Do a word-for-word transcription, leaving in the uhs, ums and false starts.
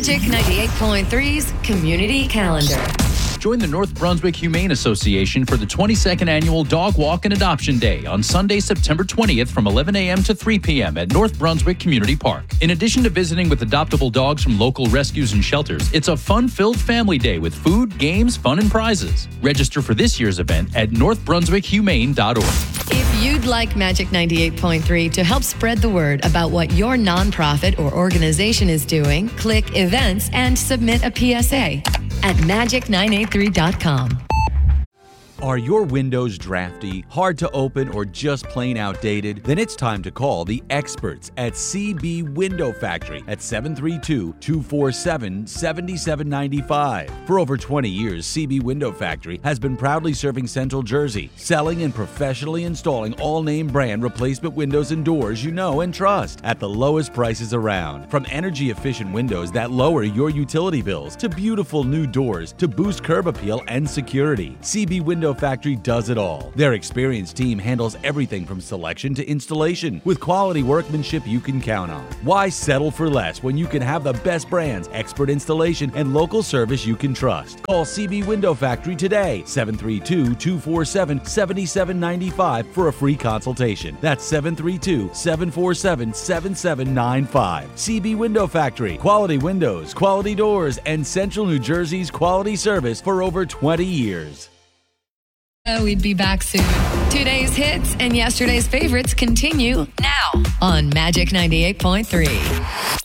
Magic ninety-eight point three's Community Calendar. Join the North Brunswick Humane Association for the twenty-second Annual Dog Walk and Adoption Day on Sunday, September twentieth from eleven a.m. to three p.m. at North Brunswick Community Park. In addition to visiting with adoptable dogs from local rescues and shelters, it's a fun-filled family day with food, games, fun, and prizes. Register for this year's event at north brunswick humane dot org. If you'd like Magic ninety-eight point three to help spread the word about what your nonprofit or organization is doing, click Events and submit a P S A at magic nine eight three dot com. Are your windows drafty, hard to open, or just plain outdated? Then it's time to call the experts at C B Window Factory at seven three two, two four seven, seven seven nine five. For over twenty years, C B Window Factory has been proudly serving Central Jersey, selling and professionally installing all-name brand replacement windows and doors you know and trust at the lowest prices around. From energy-efficient windows that lower your utility bills to beautiful new doors to boost curb appeal and security, C B Window Factory does it all. Their experienced team handles everything from selection to installation with quality workmanship you can count on. Why settle for less when you can have the best brands, expert installation, and local service you can trust? Call C B Window Factory today, seven three two, two four seven, seven seven nine five for a free consultation. That's seven three two, seven four seven, seven seven nine five. C B Window Factory, quality windows, quality doors, and Central New Jersey's quality service for over twenty years. Oh, we'd be back soon. Today's hits and yesterday's favorites continue now on Magic ninety-eight point three.